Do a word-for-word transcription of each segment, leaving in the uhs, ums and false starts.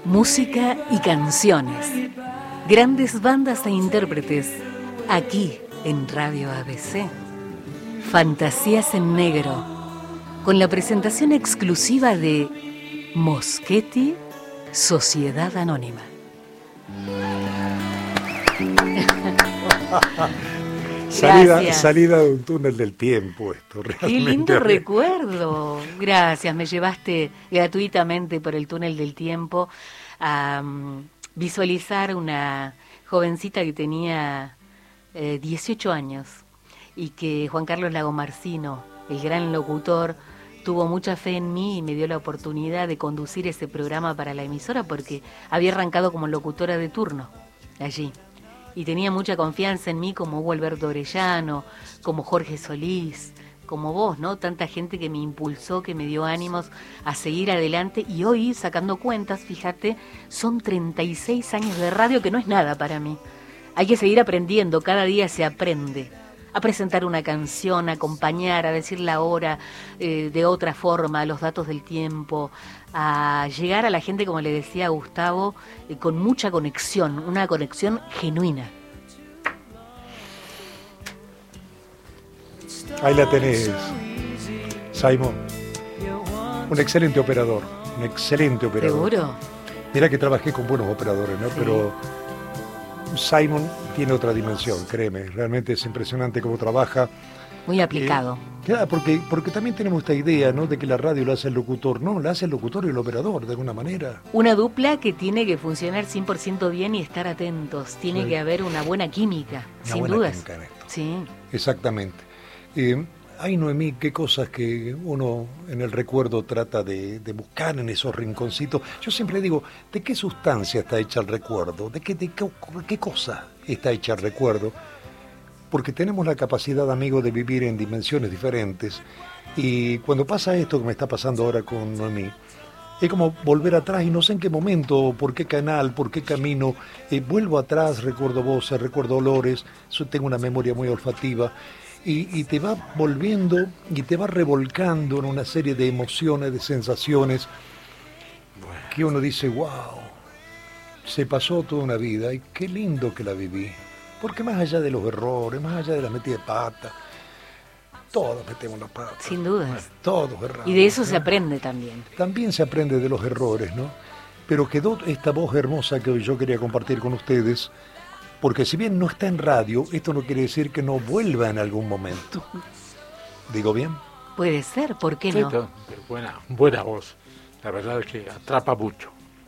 Música y canciones. Grandes bandas e intérpretes. Aquí en Radio A B C. Fantasías en negro. Con la presentación exclusiva de Moschetti, Sociedad Anónima. Salida, salida de un túnel del tiempo esto, realmente. Qué lindo recuerdo. Gracias, me llevaste gratuitamente por el túnel del tiempo a um, visualizar una jovencita que tenía eh, dieciocho años y que Juan Carlos Lagomarsino, el gran locutor, tuvo mucha fe en mí y me dio la oportunidad de conducir ese programa para la emisora porque había arrancado como locutora de turno allí. Y tenía mucha confianza en mí, como Hugo Alberto Orellano, como Jorge Solís, como vos, ¿no? Tanta gente que me impulsó, que me dio ánimos a seguir adelante. Y hoy, sacando cuentas, fíjate, son treinta y seis años de radio, que no es nada para mí. Hay que seguir aprendiendo, cada día se aprende. A presentar una canción, a acompañar, a decir la hora eh, de otra forma, los datos del tiempo, a llegar a la gente, como le decía a Gustavo, eh, con mucha conexión, una conexión genuina. Ahí la tenés, Simon. Un excelente operador, un excelente operador. ¿Seguro? Mira que trabajé con buenos operadores, ¿no? Sí. Pero Simon tiene otra dimensión, créeme. Realmente es impresionante cómo trabaja. Muy aplicado. Eh, claro, porque, porque también tenemos esta idea, ¿no? De que la radio la hace el locutor. No, la hace el locutor y el operador, de alguna manera. Una dupla que tiene que funcionar cien por ciento bien y estar atentos. Tiene sí. que haber una buena química, una sin buena dudas. Química en esto. Sí. Exactamente. Eh, ay, Noemí, qué cosas que uno en el recuerdo trata de, de buscar en esos rinconcitos. Yo siempre digo, ¿de qué sustancia está hecha el recuerdo? ¿De qué, de qué, qué cosa está hecha el recuerdo? Porque tenemos la capacidad, amigo, de vivir en dimensiones diferentes. Y cuando pasa esto que me está pasando ahora con Noemí, es como volver atrás y no sé en qué momento, por qué canal, por qué camino. Eh, vuelvo atrás, recuerdo voces, recuerdo olores, yo tengo una memoria muy olfativa. Y, y te va volviendo y te va revolcando en una serie de emociones, de sensaciones, que uno dice, wow, se pasó toda una vida y qué lindo que la viví. Porque más allá de los errores, más allá de la metida de pata, todos metemos la pata. Sin dudas. Todos erramos. Y de eso ¿no? se aprende también. También se aprende de los errores, ¿no? Pero quedó esta voz hermosa que hoy yo quería compartir con ustedes. Porque si bien no está en radio, esto no quiere decir que no vuelva en algún momento. ¿Digo bien? Puede ser, ¿por qué no? Sí, buena, buena voz. La verdad es que atrapa mucho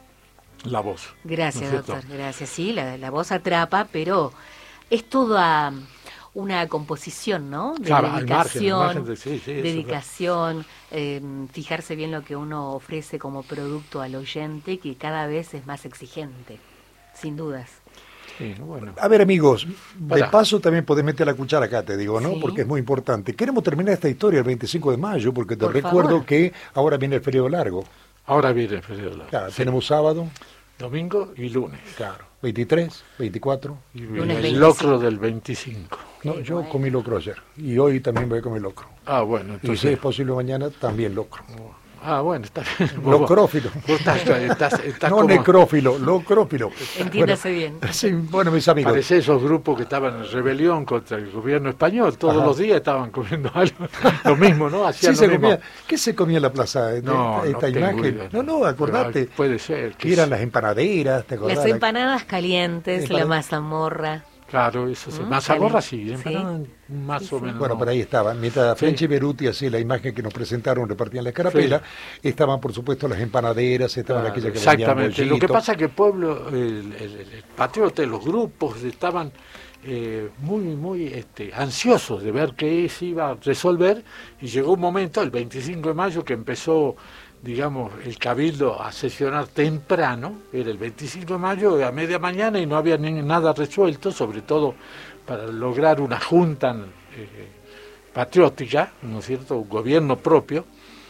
la voz. Gracias, ¿no es doctor. Gracias. Sí, la, la voz atrapa, pero es toda una composición, ¿no? De claro, dedicación, al margen, al margen de, sí, sí, dedicación, eh, fijarse bien lo que uno ofrece como producto al oyente, que cada vez es más exigente, sin dudas. Sí, bueno. A ver, amigos, Para. de paso también podés meter la cuchara acá, te digo, ¿no? Sí. Porque es muy importante. Queremos terminar esta historia el veinticinco de mayo, porque te Por recuerdo favor. que ahora viene el periodo largo. Ahora viene el periodo largo. Claro, sí. tenemos sábado. Domingo y lunes. Claro, veintitrés, veinticuatro. Y Lunes el veinticinco. locro del veinticinco. No, Qué yo bueno. comí locro ayer. Y hoy también voy a comer locro. Ah, bueno, Y si entonces. es posible mañana, también locro. Ah, bueno, está bien. Vos- Locrófilo. vos estás, estás, estás No como- necrófilo, locrófilo. Entiéndase bien. Sí, bueno, mis amigos. Parece esos grupos que estaban en rebelión contra el gobierno español. Todos Ajá. los días estaban comiendo algo. Lo mismo, ¿no? Hacían Sí, se lo mismo. comía. ¿Qué se comía en la plaza? Esta, No, esta no tengo imagen. idea. No, no, acordate. Pero puede ser. Que eran las empanaderas, ¿te acordás? Las empanadas calientes, Empanada- la mazamorra. Claro, eso sí. Mm, Mazamorra sí. sí, empanada más Sí, o sí. menos. Bueno, no. por ahí estaban. Mientras Sí. French y Beruti hacía la imagen que nos presentaron, repartían la escarapela, estaban, por supuesto, las empanaderas, estaban Claro, aquellas que exactamente. vendían Lo que bollito. pasa es que el pueblo, el, el, el patriota, los grupos estaban eh, muy, muy este, ansiosos de ver qué se iba a resolver y llegó un momento, el veinticinco de mayo, que empezó, digamos, el cabildo a sesionar temprano, era el veinticinco de mayo a media mañana y no había ni nada resuelto, sobre todo para lograr una junta eh, patriótica, ¿no es cierto?, un gobierno propio.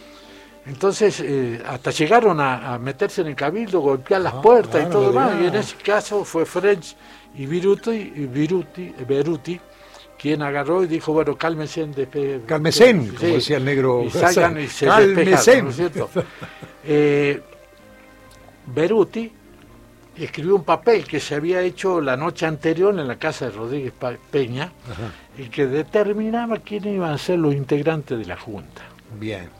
Entonces, eh, hasta llegaron a, a meterse en el cabildo, golpear las Ah, puertas claro, y todo no más, y en digamos. ese caso fue French y Beruti, y Beruti, Beruti quien agarró y dijo, bueno, cálmense. De, Cálmesen, sí, como decía el negro. y salgan y se Cálmesen. despejaron, ¿no es cierto? Eh, Beruti escribió un papel que se había hecho la noche anterior en la casa de Rodríguez Peña. Ajá. Y que determinaba quiénes iban a ser los integrantes de la Junta. Bien.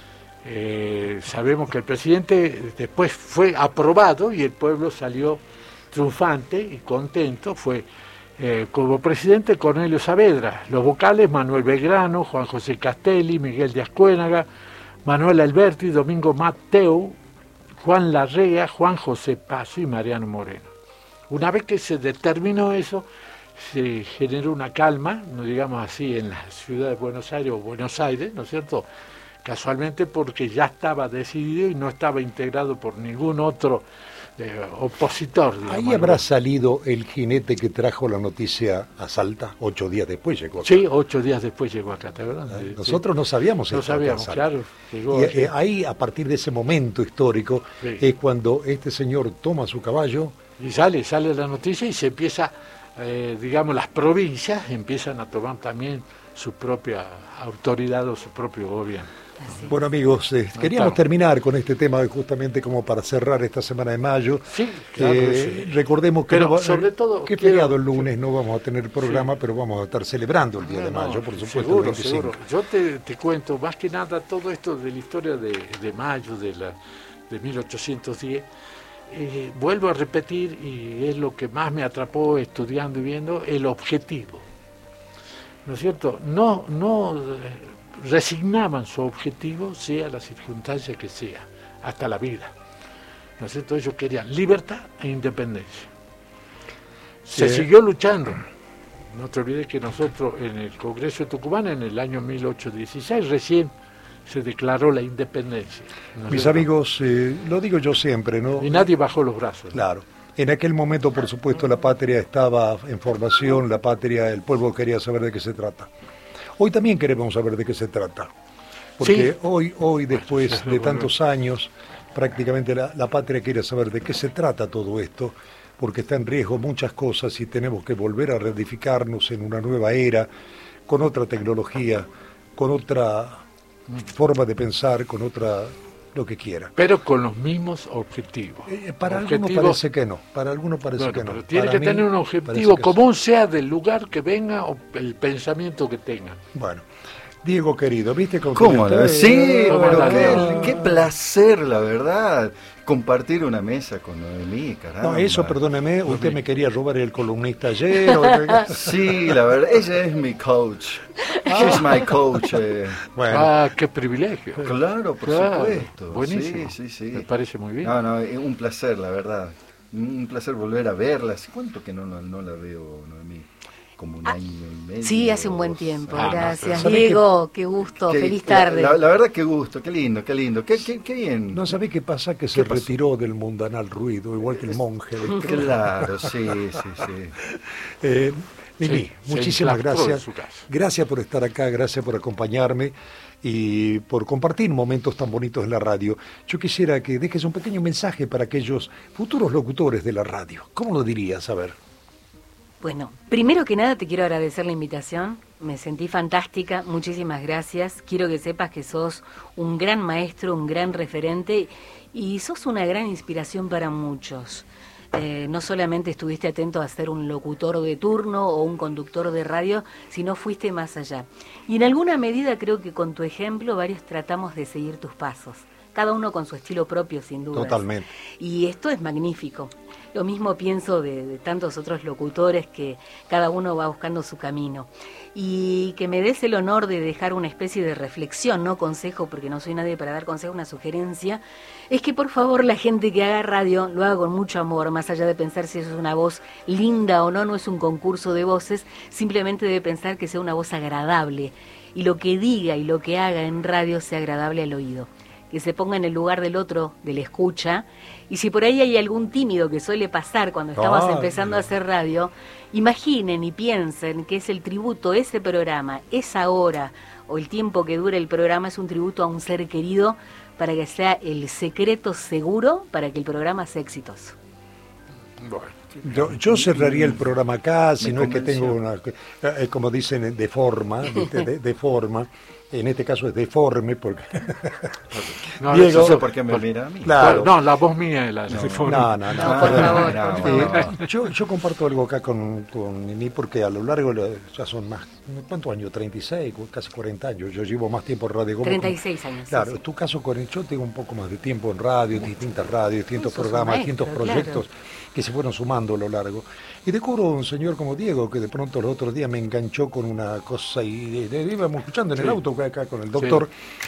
Eh, sabemos que el presidente después fue aprobado y el pueblo salió triunfante y contento. Fue eh, como presidente Cornelio Saavedra, los vocales Manuel Belgrano, Juan José Castelli, Miguel Díaz Cuénaga, Manuel Alberti, Domingo Mateu, Juan Larrea, Juan José Paso y Mariano Moreno. Una vez que se determinó eso, se generó una calma, no digamos así, en la ciudad de Buenos Aires o Buenos Aires, ¿no es cierto?, casualmente porque ya estaba decidido y no estaba integrado por ningún otro eh, opositor. Digamos. Ahí habrá salido el jinete que trajo la noticia a Salta, ocho días después llegó acá. Sí, ocho días después llegó acá, ¿te verdad? Ah, nosotros sí. no sabíamos. No sabíamos, claro. Llegó y eh, ahí, a partir de ese momento histórico, sí. es cuando este señor toma su caballo. Y sale, sale la noticia y se empieza, eh, digamos, las provincias empiezan a tomar también su propia autoridad o su propio gobierno. Así. Bueno amigos, eh, queríamos Estamos. terminar con este tema justamente como para cerrar esta semana de mayo. Sí, claro, eh, sí. Recordemos que, pero no, sobre todo, que quiero, feriado el lunes no vamos a tener programa, sí. pero vamos a estar celebrando el día no, de mayo, por supuesto. Seguro, el veinticinco. seguro. Yo te, te cuento, más que nada, todo esto de la historia de, de mayo de, la, de mil ochocientos diez, eh, vuelvo a repetir, y es lo que más me atrapó estudiando y viendo, el objetivo. ¿No es cierto? No, no... resignaban su objetivo, sea la circunstancia que sea, hasta la vida. ¿No es cierto? Ellos querían libertad e independencia. Se sí. siguió luchando. No te olvides que nosotros en el Congreso de Tucumán, en el año mil ochocientos dieciséis, recién se declaró la independencia. ¿No Mis amigos, eh, lo digo yo siempre, ¿no? Y nadie bajó los brazos. Claro. En aquel momento, por supuesto, la patria estaba en formación, la patria, el pueblo quería saber de qué se trata. Hoy también queremos saber de qué se trata, porque sí. hoy, hoy después de tantos años, prácticamente la, la patria quiere saber de qué se trata todo esto, porque está en riesgo muchas cosas y tenemos que volver a reedificarnos en una nueva era, con otra tecnología, con otra forma de pensar, con otra... lo que quiera. Pero con los mismos objetivos. Eh, para objetivos... algunos parece que no, para algunos parece bueno, que no. Pero tiene para que tener un objetivo común, sí. sea del lugar que venga o el pensamiento que tenga. Bueno, Diego querido, ¿viste cómo? ¿Cómo no? Sí, ¿Cómo pero qué, qué placer, la verdad, compartir una mesa con Noemí, caramba. No, eso, perdóneme, usted me quería robar el columnista ayer. ¿O... sí, la verdad, ella es mi coach. She's my coach. Eh. Bueno. Ah, qué privilegio. Claro, por claro, supuesto. Buenísimo. Sí, sí, sí. Me parece muy bien. No, no, un placer, la verdad. Un placer volver a verla. ¿Hace cuánto que no, no, no la veo, Noemí? Como un año y medio. Sí, hace un buen tiempo. Ah, gracias, no, Diego. Que, qué gusto. Que, Feliz tarde. La, la, la verdad, qué gusto. Qué lindo, qué lindo. Qué, qué, qué bien. ¿No sabés qué pasa? Que se retiró del mundanal ruido, igual que el monje. Claro, sí, sí, sí. Eh, Mimi, sí, muchísimas gracias. Gracias por estar acá, gracias por acompañarme y por compartir momentos tan bonitos en la radio. Yo quisiera que dejes un pequeño mensaje para aquellos futuros locutores de la radio. ¿Cómo lo dirías? A ver. Bueno, primero que nada te quiero agradecer la invitación, me sentí fantástica, muchísimas gracias. Quiero que sepas que sos un gran maestro, un gran referente y sos una gran inspiración para muchos. Eh, no solamente estuviste atento a ser un locutor de turno o un conductor de radio, sino fuiste más allá. Y en alguna medida creo que con tu ejemplo varios tratamos de seguir tus pasos, cada uno con su estilo propio, sin duda. Totalmente. Y esto es magnífico. Lo mismo pienso de, de tantos otros locutores que cada uno va buscando su camino. Y que me des el honor de dejar una especie de reflexión, no consejo, porque no soy nadie para dar consejo, una sugerencia, es que por favor la gente que haga radio lo haga con mucho amor, más allá de pensar si eso es una voz linda o no, no es un concurso de voces, simplemente debe pensar que sea una voz agradable y lo que diga y lo que haga en radio sea agradable al oído. Que se ponga en el lugar del otro, del escucha, y si por ahí hay algún tímido que suele pasar cuando estamos oh, empezando no. a hacer radio, imaginen y piensen que es el tributo, ese programa, esa hora o el tiempo que dura el programa es un tributo a un ser querido para que sea el secreto seguro para que el programa sea exitoso. Bueno, Yo, yo cerraría el programa acá, si Me no es que convenció. tengo una, eh, como dicen, de forma, ¿viste? de, de forma, en este caso es deforme, porque... No, Diego, No sé por qué me mira a mí. Claro. No, la voz mía es la No, deforme. no, no, no, No, por perdón. favor, no, por no, favor. no. Yo, yo comparto algo acá con, con Mimi porque a lo largo, de la- ya son más, ¿cuántos años? treinta y seis, casi cuarenta años. Yo llevo más tiempo en radio. como- treinta y seis años. sí, Claro, sí. en tu caso, con yo tengo un poco más de tiempo en radio, distintas radios, distintos Sos un programas, maestro, distintos proyectos que se fueron sumando a lo largo. Y descubro un señor como Diego que de pronto los otros días me enganchó con una cosa y de- de- íbamos escuchando en el Sí. auto acá, acá con el doctor.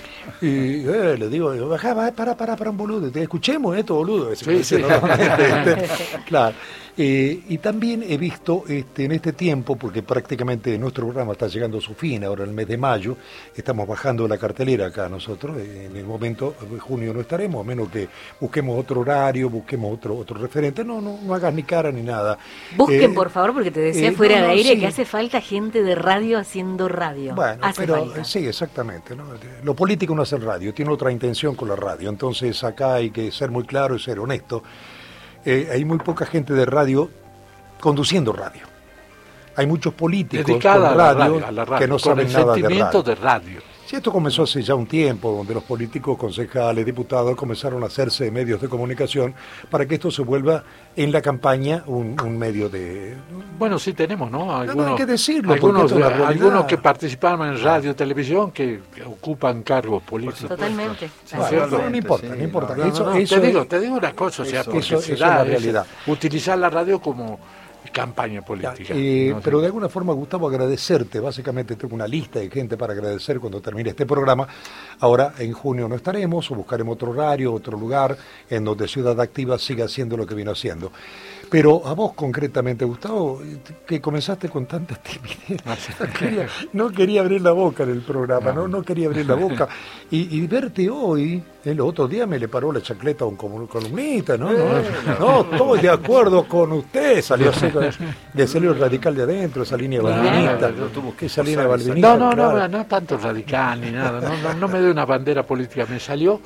Y eh, le digo, bajá, va, para, para, para un boludo, te escuchemos esto, boludo. Ese Sí, me dice sí. normalmente, este, claro. Eh, y también he visto este, en este tiempo, porque prácticamente nuestro programa está llegando a su fin, ahora en el mes de mayo, estamos bajando la cartelera acá nosotros, eh, en el momento de junio no estaremos, a menos que busquemos otro horario, busquemos otro otro referente, no, no, no hagas ni cara ni nada. Busquen, Eh, por favor, porque te decía eh, fuera no, no, de aire sí. que hace falta gente de radio haciendo radio. Bueno, hace pero falta. eh, sí, exactamente. ¿no? Lo político no hace radio, tiene otra intención con la radio. Entonces acá hay que ser muy claro y ser honesto. Eh, hay muy poca gente de radio conduciendo radio. Hay muchos políticos Dedicada a con la radio, radio, a la radio, que no con saben el nada de sentimiento radio. de radio. Sí, esto comenzó hace ya un tiempo, donde los políticos, concejales, diputados comenzaron a hacerse medios de comunicación para que esto se vuelva en la campaña un, un medio de... Bueno, sí tenemos, ¿no? Algunos, hay que decirlo, porque algunos, esto es la realidad. algunos que participaban en radio, televisión, que ocupan cargos políticos. Totalmente. Sí, Bueno, cierto. no, no importa, Sí, no importa. no, No, eso, no, no, eso te digo, es- te digo una cosa, o sea, eso- porque eso- se eso es da la ese- realidad. utilizar la radio como campaña política. Eh, No sé. pero de alguna forma, Gustavo, agradecerte. Básicamente tengo una lista de gente para agradecer cuando termine este programa. Ahora, en junio no estaremos, o buscaremos otro horario, otro lugar, en donde Ciudad Activa siga haciendo lo que vino haciendo. Pero a vos concretamente, Gustavo, que comenzaste con tanta timidez, no quería, no quería abrir la boca en el programa, no, no quería abrir la boca. Y, y verte hoy, el otro día me le paró la chancleta a un comu- columnista, ¿no? No, no, estoy de acuerdo con usted, salió así, le salió el radical de adentro, esa línea balvinista, Lo tuvo que esa línea usar, balvinista. No, no, no, claro. no tanto radical ni nada, no, no, no me dio una bandera política, me salió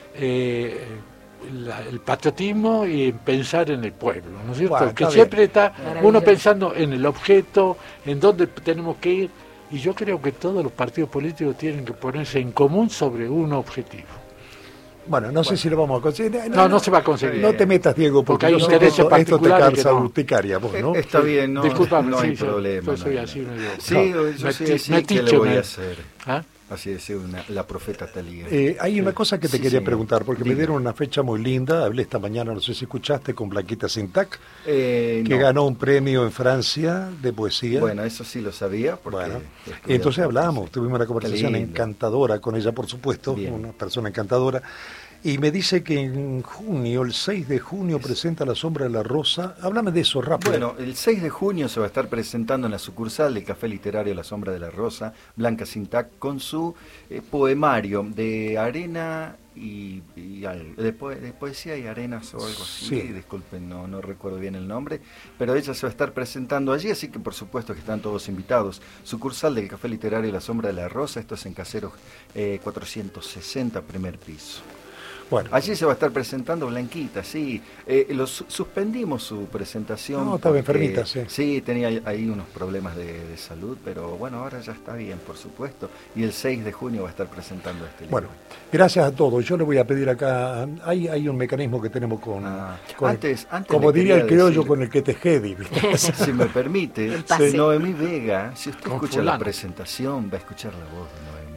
eh, la- el patriotismo y pensar en el pueblo, ¿no es cierto? Bueno, que está siempre está Maravilloso. uno pensando en el objeto, en dónde tenemos que ir, y yo creo que todos los partidos políticos tienen que ponerse en común sobre un objetivo. Bueno, no sé si lo vamos a conseguir. No, no se va a conseguir. No te metas, Diego, porque, Porque hay yo sé que intereses esto, esto te particulares que cansa no. urticaria, vos, ¿no? Eh, Está bien, no, Discúlpame, no hay sí, yo- problema. yo soy no hay así, problema. medio- Sí, no, yo soy meti- así, ¿qué metiche, le voy me- a hacer? ¿Ah? Así decía una, la profeta Talía. Eh, hay una cosa que te Sí, quería señor. preguntar, porque me Dime. dieron una fecha muy linda, hablé esta mañana, no sé si escuchaste, con Blanquita Sintac, Eh, que no. ganó un premio en Francia de poesía. Bueno, eso sí lo sabía. Porque Bueno, estudié entonces francés. hablamos, tuvimos una conversación Qué lindo. encantadora con ella, por supuesto, Bien. una persona encantadora, y me dice que en junio, el seis de junio, presenta La Sombra de la Rosa. Háblame de eso, rápido. Bueno, el seis de junio se va a estar presentando en la sucursal del Café Literario La Sombra de la Rosa, Blanca Sintac, con su eh, poemario de arena y, y al- de, poe- de poesía y arenas o algo así. Sí. Disculpen, no, no recuerdo bien el nombre, pero ella se va a estar presentando allí, así que por supuesto que están todos invitados. Sucursal del Café Literario La Sombra de la Rosa, esto es en Caseros eh, cuatrocientos sesenta, primer piso. Bueno, Allí se va a estar presentando Blanquita, sí. Eh, lo su- suspendimos su presentación. No, estaba porque- enfermita, sí. Sí, tenía ahí unos problemas de, de salud, pero bueno, ahora ya está bien, por supuesto. Y el seis de junio va a estar presentando este libro. bueno, gracias a todos. Yo le voy a pedir acá, hay, hay un mecanismo que tenemos con, Ah, con- antes- antes como le diría el quería criollo, decir- con el que te jedi, ¿viste? Si me permite, El pase. Noemí Vega, si usted Con escucha fulano. la presentación, va a escuchar la voz de Noemí Vega.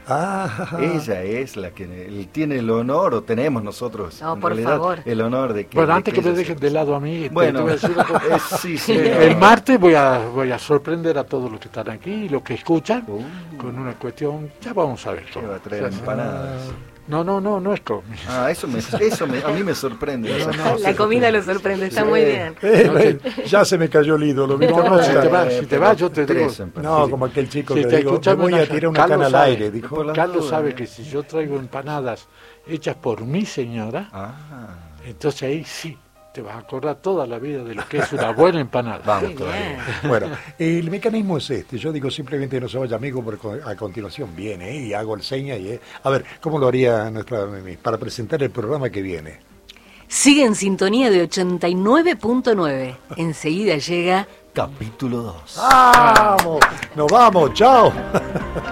Ah, Ella es la que el- tiene el honor, o tenemos nosotros No, en por realidad, favor. el honor de que... Bueno, de antes que me ella dejen se- de lado a mí, te- Bueno, te voy a decir una cosa. eh, sí, sí, El no. martes voy a voy a sorprender a todos los que están aquí y los que escuchan Uh. con una cuestión, ya vamos a ver. ¿Qué todo. va a traer Ya sé. empanadas? No, no, no, no es conmigo. Ah, eso, me, eso me, a mí me sorprende. esas cosas. La comida lo sorprende, está muy bien. Eh, ya se me cayó el ídolo, ¿viste? No, no, si Ya. te vas, si te vas, yo te digo. Tres empanadas. No, como aquel chico Si que te digo, me escuchamos voy una- a tirar una Carlos cana al sabe. aire, dijo. Por la Carlos duda, sabe ¿eh? que si yo traigo empanadas hechas por mi señora, Ah, entonces ahí sí te vas a acordar toda la vida de lo que es una buena empanada. vamos Muy todavía. bien. Bueno, el mecanismo es este. Yo digo simplemente no se vaya amigo, porque a continuación viene ¿eh? y hago el seña y eh. a ver, ¿cómo lo haría nuestra Mimi para presentar el programa que viene? Sigue en sintonía de ochenta y nueve punto nueve. Enseguida llega Capítulo dos. ¡Vamos! ¡Nos vamos! ¡Chao!